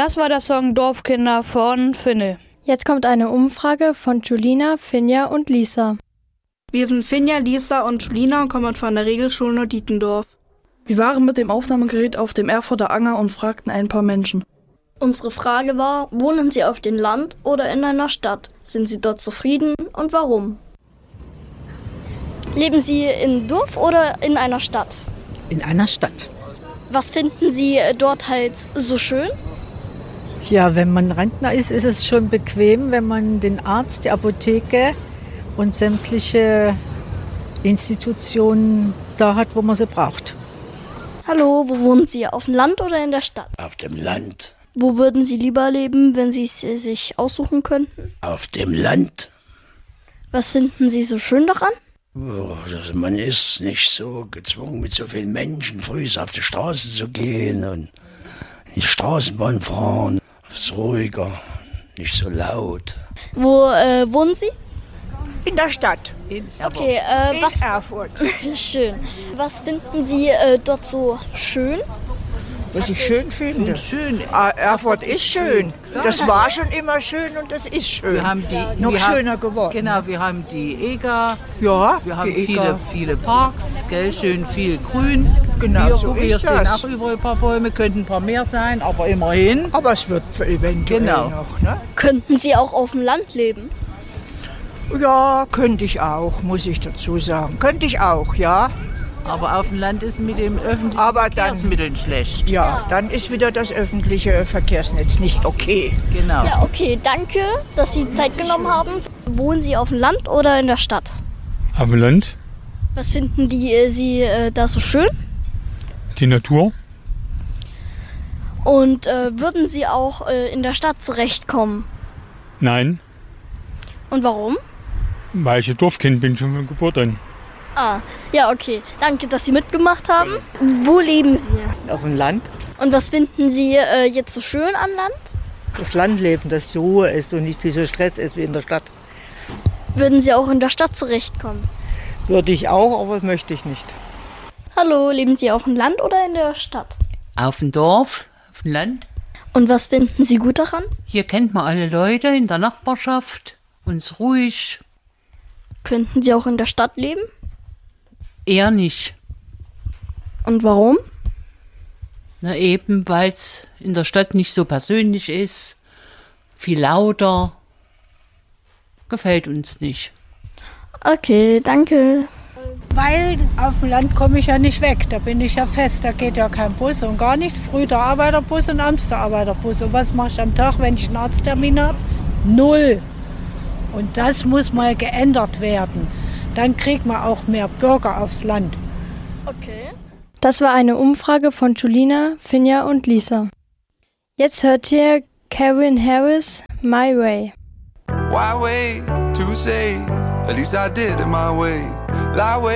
Das war der Song Dorfkinder von Finne. Jetzt kommt eine Umfrage von Julina, Finja und Lisa. Wir sind Finja, Lisa und Julina und kommen von der Regelschule Neu-Dietendorf. Wir waren mit dem Aufnahmegerät auf dem Erfurter Anger und fragten ein paar Menschen. Unsere Frage war, wohnen Sie auf dem Land oder in einer Stadt? Sind Sie dort zufrieden und warum? Leben Sie im Dorf oder in einer Stadt? In einer Stadt. Was finden Sie dort halt so schön? Ja, wenn man Rentner ist, ist es schon bequem, wenn man den Arzt, die Apotheke und sämtliche Institutionen da hat, wo man sie braucht. Hallo, wo wohnen Sie? Auf dem Land oder in der Stadt? Auf dem Land. Wo würden Sie lieber leben, wenn Sie es sich aussuchen könnten? Auf dem Land. Was finden Sie so schön daran? Also man ist nicht so gezwungen, mit so vielen Menschen früh auf die Straße zu gehen und in die Straßenbahn fahren. Es ist ruhiger, nicht so laut. Wo wohnen Sie? In der Stadt. Okay, in Erfurt. Schön. Was finden Sie dort so schön? Was ich schön finde. Erfurt ist schön. Das war schon immer schön und das ist schön. Wir haben noch schöner geworden. Genau, wir haben die Eger. Ja, wir haben viele Parks, gell, schön viel Grün. Genau, hier, so hier ist stehen das. auch überall ein paar Bäume, könnten ein paar mehr sein, aber immerhin. Aber es wird eventuell Genau. noch. Ne? Könnten Sie auch auf dem Land leben? Ja, könnte ich auch, muss ich dazu sagen. Könnte ich auch, ja. Aber auf dem Land ist mit dem öffentlichen Verkehrsmitteln schlecht. Ja, dann ist wieder das öffentliche Verkehrsnetz nicht okay. Genau. Ja, okay, danke, dass Sie Zeit genommen haben. Wohnen Sie auf dem Land oder in der Stadt? Auf dem Land. Was finden Sie da so schön? Die Natur. Und würden Sie auch in der Stadt zurechtkommen? Nein, Und warum? weil ich ein Dorfkind bin, schon von Geburt an. Ah, ja, okay. Danke, dass Sie mitgemacht haben. Wo leben Sie? Auf dem Land. Und was finden Sie jetzt so schön am Land? Das Landleben, dass die Ruhe ist und nicht viel so Stress ist wie in der Stadt. Würden Sie auch in der Stadt zurechtkommen? Würde ich auch, aber möchte ich nicht. Hallo, leben Sie auf dem Land oder in der Stadt? Auf dem Dorf, auf dem Land. Und was finden Sie gut daran? Hier kennt man alle Leute in der Nachbarschaft. Uns ruhig. Könnten Sie auch in der Stadt leben? Eher nicht. Und warum? Na eben, weil es in der Stadt nicht so persönlich ist. Viel lauter. Gefällt uns nicht. Okay, danke. Weil auf dem Land komme ich ja nicht weg, da bin ich ja fest, da geht ja kein Bus und gar nichts. Früh der Arbeiterbus und abends der Arbeiterbus. Und was mache ich am Tag, wenn ich einen Arzttermin habe? 0. Und das muss mal geändert werden. Dann kriegt man auch mehr Bürger aufs Land. Okay. Das war eine Umfrage von Julina, Finja und Lisa. Jetzt hört ihr Calvin Harris, My Way. Why wait to say? At least I did it my way. Lie way.